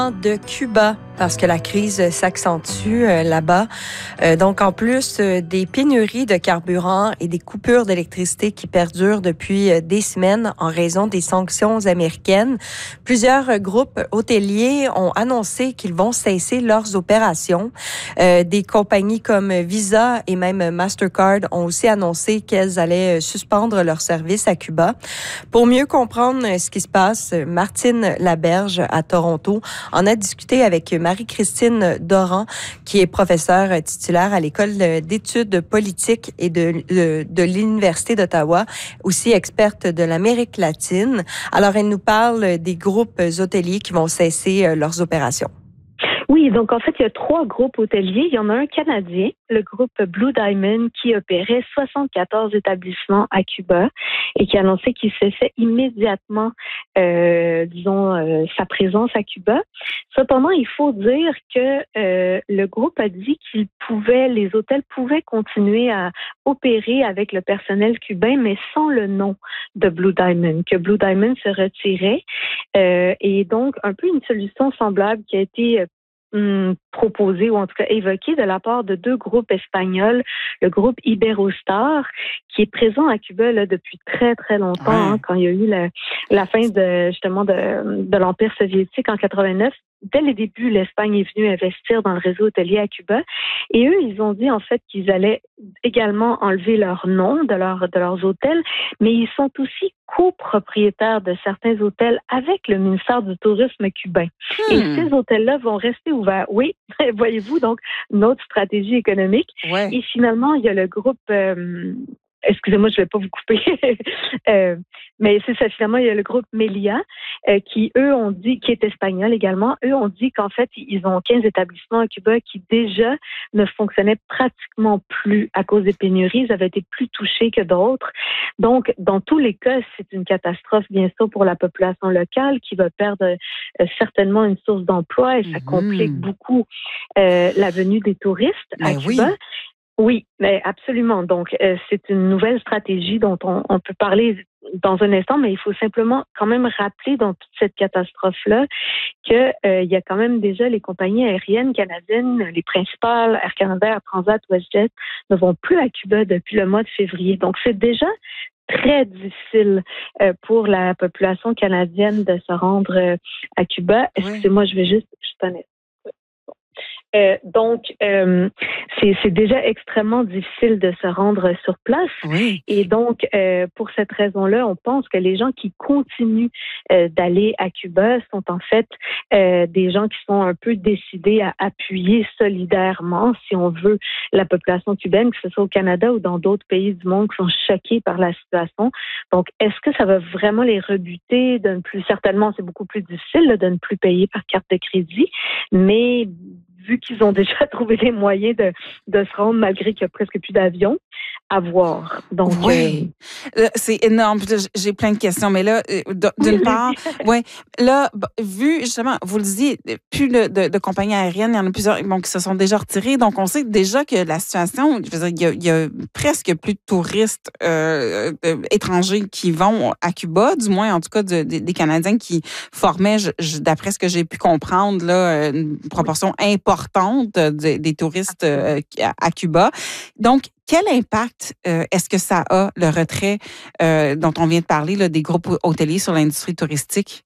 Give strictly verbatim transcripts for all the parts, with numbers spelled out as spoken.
De Cuba, parce que la crise s'accentue euh, là-bas. Euh, donc, en plus euh, des pénuries de carburant et des coupures d'électricité qui perdurent depuis euh, des semaines en raison des sanctions américaines, plusieurs euh, groupes hôteliers ont annoncé qu'ils vont cesser leurs opérations. Euh, des compagnies comme Visa et même Mastercard ont aussi annoncé qu'elles allaient suspendre leurs services à Cuba. Pour mieux comprendre ce qui se passe, Martine Laberge à Toronto on a discuté avec Marie-Christine Doran, qui est professeure titulaire à l'École d'études politiques et de, de, de l'Université d'Ottawa, aussi experte de l'Amérique latine. Alors, elle nous parle des groupes hôteliers qui vont cesser leurs opérations. Oui, donc en fait, il y a trois groupes hôteliers. Il y en a un canadien, le groupe Blue Diamond, qui opérait soixante-quatorze établissements à Cuba et qui a annoncé qu'il cessait immédiatement, euh, disons, euh, sa présence à Cuba. Cependant, il faut dire que euh, le groupe a dit qu'il pouvait, les hôtels pouvaient continuer à opérer avec le personnel cubain, mais sans le nom de Blue Diamond, que Blue Diamond se retirait. Euh, et donc, un peu une solution semblable qui a été Hum, proposé ou en tout cas évoqué de la part de deux groupes espagnols, le groupe Iberostar, qui est présent à Cuba là, depuis très très longtemps, ouais. hein, quand il y a eu la, la fin de justement de, de l'Empire soviétique en quatre-vingt-neuf. Dès les débuts, l'Espagne est venue investir dans le réseau hôtelier à Cuba. Et eux, ils ont dit en fait qu'ils allaient également enlever leur nom de, leur, de leurs hôtels, mais ils sont aussi copropriétaires de certains hôtels avec le ministère du Tourisme cubain. Hmm. Et ces hôtels-là vont rester ouverts. Oui, voyez-vous, donc, notre stratégie économique. Ouais. Et finalement, il y a le groupe... Euh, Excusez-moi, je ne vais pas vous couper. euh, mais c'est ça, finalement, il y a le groupe Melia euh, qui, eux, ont dit, qui est espagnol également, eux ont dit qu'en fait, ils ont quinze établissements à Cuba qui déjà ne fonctionnaient pratiquement plus à cause des pénuries. Ils avaient été plus touchés que d'autres. Donc, dans tous les cas, c'est une catastrophe, bien sûr, pour la population locale qui va perdre euh, certainement une source d'emploi et ça mmh. complique beaucoup euh, la venue des touristes mais à Cuba. Oui. Oui, mais absolument. Donc, euh, c'est une nouvelle stratégie dont on, on peut parler dans un instant, mais il faut simplement quand même rappeler dans toute cette catastrophe-là qu'il euh, y a quand même déjà les compagnies aériennes canadiennes, les principales, Air Canada, Air Transat, WestJet, ne vont plus à Cuba depuis le mois de février. Donc, c'est déjà très difficile euh, pour la population canadienne de se rendre euh, à Cuba. Excusez-moi, je vais juste... Je tenais. Euh, donc, euh, c'est, c'est déjà extrêmement difficile de se rendre sur place. Oui. Et donc, euh, pour cette raison-là, on pense que les gens qui continuent euh, d'aller à Cuba sont en fait euh, des gens qui sont un peu décidés à appuyer solidairement, si on veut, la population cubaine, que ce soit au Canada ou dans d'autres pays du monde qui sont choqués par la situation. Donc, est-ce que ça va vraiment les rebuter de ne plus... Certainement, c'est beaucoup plus difficile là, de ne plus payer par carte de crédit, mais vu qu'ils ont déjà trouvé les moyens de, de se rendre malgré qu'il n'y a presque plus d'avions, à voir. Donc, oui, euh... c'est énorme. J'ai plein de questions, mais là, d'une oui, part, ouais, là, vu justement, vous le disiez, plus de, de, de compagnies aériennes, il y en a plusieurs bon, qui se sont déjà retirées, donc on sait déjà que la situation, je veux dire, il y a, il y a presque plus de touristes euh, euh, étrangers qui vont à Cuba, du moins en tout cas de, de, des Canadiens qui formaient, je, d'après ce que j'ai pu comprendre, là, une proportion importante importante des, des touristes euh, à, à Cuba. Donc, quel impact euh, est-ce que ça a, le retrait euh, dont on vient de parler, là, des groupes hôteliers sur l'industrie touristique?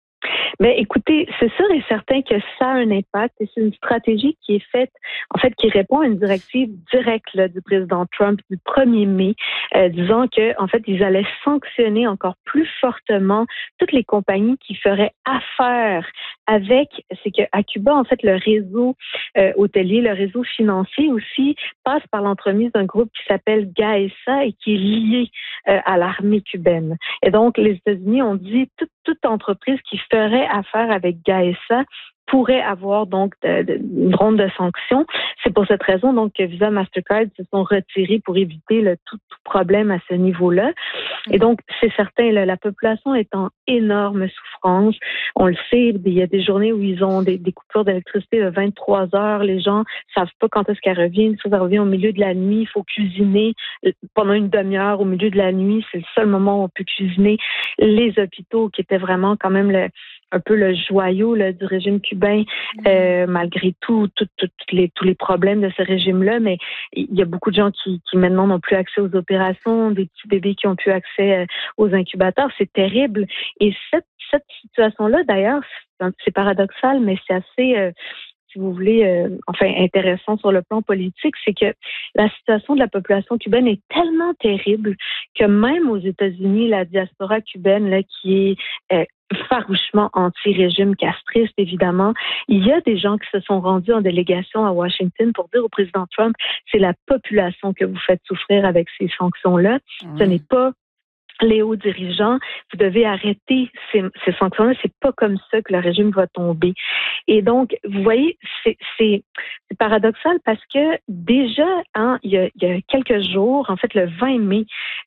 Mais écoutez, c'est sûr et certain que ça a un impact et c'est une stratégie qui est faite, en fait, qui répond à une directive directe là, du président Trump du premier mai, euh, disant que, en fait, ils allaient sanctionner encore plus fortement toutes les compagnies qui feraient affaire avec, c'est qu'à Cuba, en fait, le réseau euh, hôtelier, le réseau financier aussi passe par l'entremise d'un groupe qui s'appelle GAESA et qui est lié euh, à l'armée cubaine. Et donc, les États-Unis ont dit toute, toute entreprise qui ferait affaire avec GAESA pourrait avoir donc de, de, une ronde de sanctions. C'est pour cette raison donc que Visa, Mastercard se sont retirés pour éviter le tout, tout problème à ce niveau-là. Et donc, c'est certain, là, la population est en énorme souffrance. On le sait, il y a des journées où ils ont des, des coupures d'électricité de vingt-trois heures. Les gens savent pas quand est-ce qu'elle revient. Si ça revient au milieu de la nuit, il faut cuisiner pendant une demi-heure au milieu de la nuit. C'est le seul moment où on peut cuisiner. Les hôpitaux, qui étaient vraiment quand même le, un peu le joyau là, du régime cubain, cubain, euh, malgré tout, tout, tout, tout les, tous les problèmes de ce régime-là. Mais il y a beaucoup de gens qui, qui maintenant n'ont plus accès aux opérations, des petits bébés qui ont plus accès euh, aux incubateurs. C'est terrible. Et cette, cette situation-là, d'ailleurs, c'est, c'est paradoxal, mais c'est assez... Euh, si vous voulez, euh, enfin intéressant sur le plan politique, c'est que la situation de la population cubaine est tellement terrible que même aux États-Unis, la diaspora cubaine, là, qui est euh, farouchement anti-régime castriste, évidemment, il y a des gens qui se sont rendus en délégation à Washington pour dire au président Trump, c'est la population que vous faites souffrir avec ces sanctions-là. Mmh. Ce n'est pas les hauts dirigeants, vous devez arrêter ces, ces sanctions-là. C'est pas comme ça que le régime va tomber. Et donc, vous voyez, c'est, c'est, c'est paradoxal parce que déjà, hein, il y a, il y a quelques jours, en fait, le vingt mai,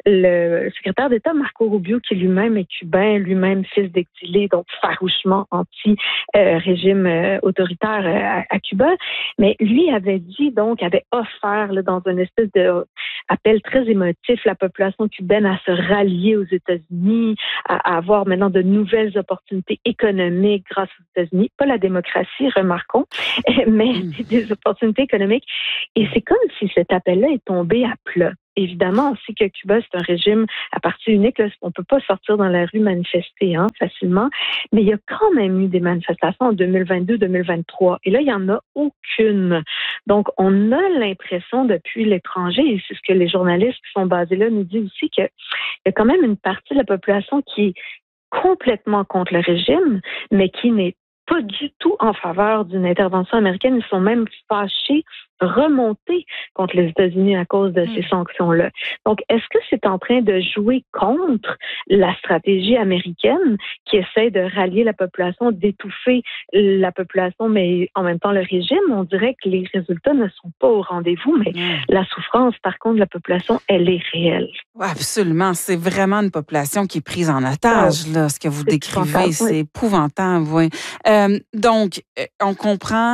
le secrétaire d'État Marco Rubio, qui lui-même est cubain, lui-même fils d'exilé, donc farouchement anti-régime euh, autoritaire euh, à, à Cuba, mais lui avait dit, donc, avait offert là, dans une espèce de appel très émotif la population cubaine à se rallier aux États-Unis, à, à avoir maintenant de nouvelles opportunités économiques grâce aux États-Unis. Pas la démocratie, remarquons, mais mmh. des opportunités économiques. Et c'est comme si cet appel-là est tombé à plat. Évidemment, on sait que Cuba, c'est un régime à parti unique. Là, on ne peut pas sortir dans la rue manifester hein, facilement. Mais il y a quand même eu des manifestations en deux mille vingt-deux deux mille vingt-trois. Et là, il n'y en a aucune. Donc, on a l'impression depuis l'étranger, et c'est ce que les journalistes qui sont basés là nous disent aussi, qu'il y a quand même une partie de la population qui est complètement contre le régime, mais qui n'est pas du tout en faveur d'une intervention américaine. Ils sont même fâchés, remontés contre les États-Unis à cause de mmh. ces sanctions-là. Donc, est-ce que c'est en train de jouer contre la stratégie américaine qui essaie de rallier la population, d'étouffer la population, mais en même temps le régime? On dirait que les résultats ne sont pas au rendez-vous, mais mmh. la souffrance, par contre, de la population, elle est réelle. Oui, absolument. C'est vraiment une population qui est prise en otage, oh, là, ce que vous c'est décrivez. C'est oui. épouvantable, oui. Euh, donc, on comprend...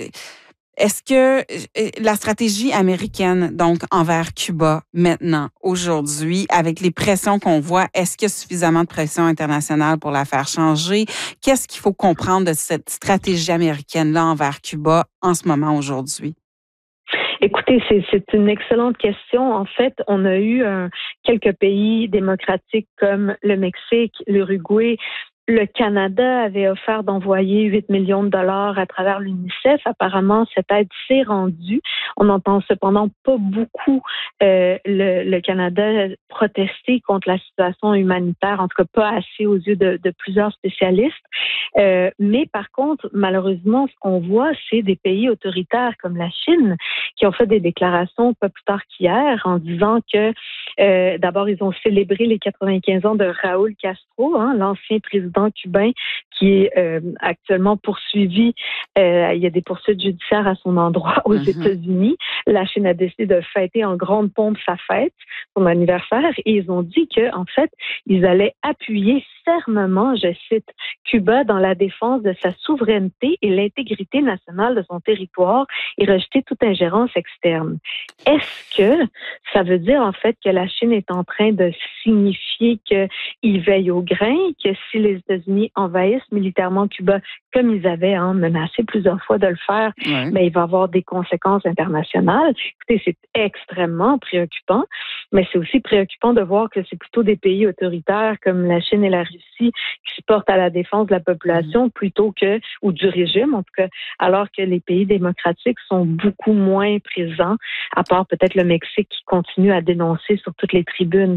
Est-ce que la stratégie américaine, donc, envers Cuba, maintenant, aujourd'hui, avec les pressions qu'on voit, est-ce qu'il y a suffisamment de pression internationale pour la faire changer? Qu'est-ce qu'il faut comprendre de cette stratégie américaine-là envers Cuba en ce moment, aujourd'hui? Écoutez, c'est, c'est une excellente question. En fait, on a eu euh, quelques pays démocratiques comme le Mexique, l'Uruguay. Le Canada avait offert d'envoyer huit millions de dollars à travers l'UNICEF. Apparemment, cette aide s'est rendue. On n'entend cependant pas beaucoup euh, le, le Canada protester contre la situation humanitaire, en tout cas pas assez aux yeux de, de plusieurs spécialistes. Euh, mais par contre, malheureusement, ce qu'on voit, c'est des pays autoritaires comme la Chine qui ont fait des déclarations pas plus tard qu'hier en disant que euh, d'abord, ils ont célébré les quatre-vingt-quinze ans de Raúl Castro, hein, l'ancien président cubain qui est euh, actuellement poursuivi. Euh, il y a des poursuites judiciaires à son endroit aux mm-hmm. États-Unis. La Chine a décidé de fêter en grande pompe sa fête, son anniversaire, et ils ont dit que, en fait, ils allaient appuyer fermement, je cite, Cuba dans la défense de sa souveraineté et l'intégrité nationale de son territoire et rejeter toute ingérence externe. Est-ce que ça veut dire, en fait, que la Chine est en train de signifier qu'il veille au grain, que si les États-Unis envahissent militairement Cuba, comme ils avaient hein, menacé plusieurs fois de le faire, ouais. mais il va y avoir des conséquences internationales. Écoutez, c'est extrêmement préoccupant, mais c'est aussi préoccupant de voir que c'est plutôt des pays autoritaires comme la Chine et la Russie qui se portent à la défense de la population mmh. plutôt que, ou du régime en tout cas, alors que les pays démocratiques sont beaucoup moins présents, à part peut-être le Mexique qui continue à dénoncer sur toutes les tribunes.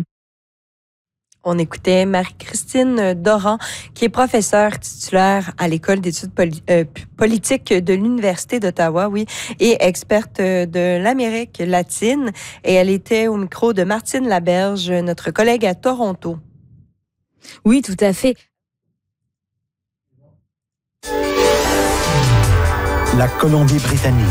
On écoutait Marie-Christine Doran, qui est professeure titulaire à l'École d'études poli- euh, politiques de l'Université d'Ottawa, oui, et experte de l'Amérique latine. Et elle était au micro de Martine Laberge, notre collègue à Toronto. Oui, tout à fait. La Colombie-Britannique.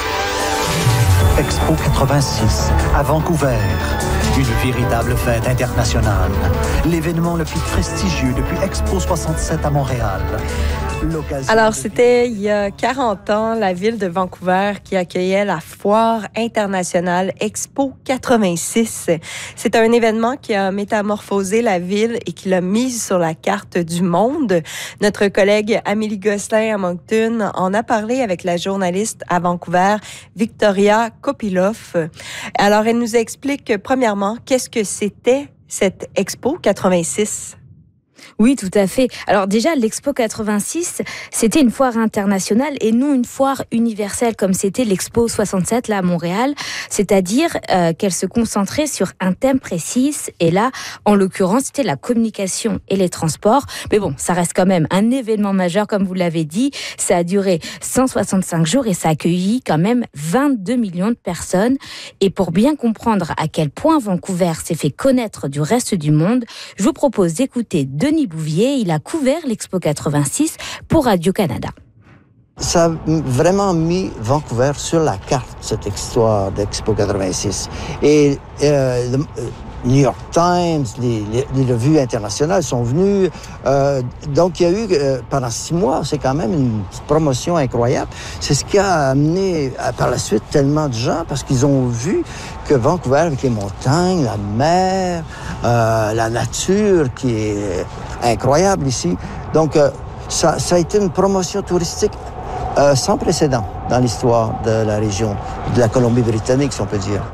Expo quatre-vingt-six, à Vancouver. Une véritable fête internationale. L'événement le plus prestigieux depuis Expo soixante-sept à Montréal. l'occasion. Alors, de- c'était il y a quarante ans, la ville de Vancouver qui accueillait la Foire internationale Expo quatre-vingt-six. C'est un événement qui a métamorphosé la ville et qui l'a mise sur la carte du monde. Notre collègue Amélie Gosselin à Moncton en a parlé avec la journaliste à Vancouver, Victoria Kopiloff. Alors, elle nous explique premièrement qu'est-ce que c'était cette Expo quatre-vingt-six. Oui, tout à fait. Alors déjà, l'Expo quatre-vingt-six, c'était une foire internationale et non une foire universelle comme c'était l'Expo soixante-sept là à Montréal. C'est-à-dire euh, qu'elle se concentrait sur un thème précis. Et là, en l'occurrence, c'était la communication et les transports. Mais bon, ça reste quand même un événement majeur, comme vous l'avez dit. Ça a duré cent soixante-cinq jours et ça a accueilli quand même vingt-deux millions de personnes. Et pour bien comprendre à quel point Vancouver s'est fait connaître du reste du monde, je vous propose d'écouter Denis Bouvier. Il a couvert l'Expo quatre-vingt-six pour Radio-Canada. Ça a vraiment mis Vancouver sur la carte, cette histoire d'Expo quatre-vingt-six. Et euh, le euh, New York Times, les, les, les revues internationales sont venues. Euh, donc, il y a eu, euh, pendant six mois, c'est quand même une promotion incroyable. C'est ce qui a amené, à, par la suite, tellement de gens, parce qu'ils ont vu que Vancouver, avec les montagnes, la mer, euh, la nature qui est incroyable ici. Donc, euh, ça, ça a été une promotion touristique Euh, sans précédent dans l'histoire de la région, de la Colombie-Britannique, si on peut dire.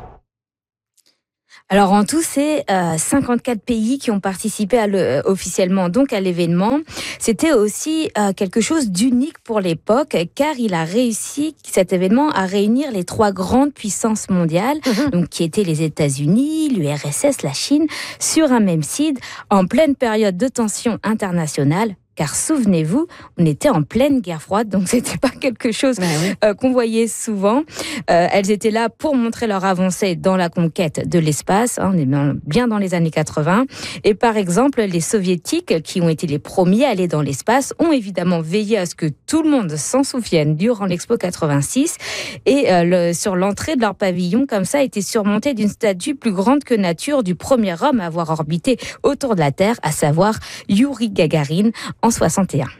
Alors en tout, c'est euh, cinquante-quatre pays qui ont participé à le, euh, officiellement donc à l'événement. C'était aussi euh, quelque chose d'unique pour l'époque, car il a réussi, cet événement, à réunir les trois grandes puissances mondiales, mmh. donc qui étaient les États-Unis, l'U R S S, la Chine, sur un même site, en pleine période de tension internationale. Car souvenez-vous, on était en pleine guerre froide, donc c'était pas quelque chose ben oui. euh, qu'on voyait souvent. Euh, elles étaient là pour montrer leur avancée dans la conquête de l'espace. Hein, on est bien dans les années quatre-vingts. Et par exemple, les Soviétiques, qui ont été les premiers à aller dans l'espace, ont évidemment veillé à ce que tout le monde s'en souvienne durant l'Expo quatre-vingt-six. Et euh, le, sur l'entrée de leur pavillon, comme ça, était surmontée d'une statue plus grande que nature du premier homme à avoir orbité autour de la Terre, à savoir Youri Gagarin, en soixante et un.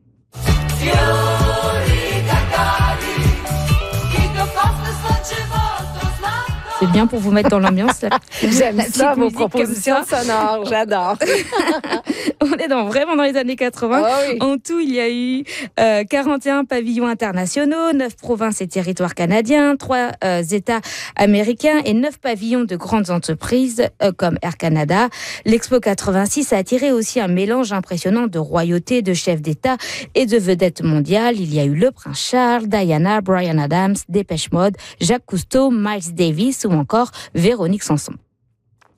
C'est bien pour vous mettre dans l'ambiance. Là. J'aime ça, vos propositions sonores, j'adore. On est dans, vraiment dans les années quatre-vingts. Oh oui. En tout, il y a eu euh, quarante et un pavillons internationaux, neuf provinces et territoires canadiens, trois euh, États américains et neuf pavillons de grandes entreprises euh, comme Air Canada. L'Expo quatre-vingt-six a attiré aussi un mélange impressionnant de royautés, de chefs d'État et de vedettes mondiales. Il y a eu le prince Charles, Diana, Bryan Adams, Dépêche Mode, Jacques Cousteau, Miles Davis ou encore Véronique Sanson.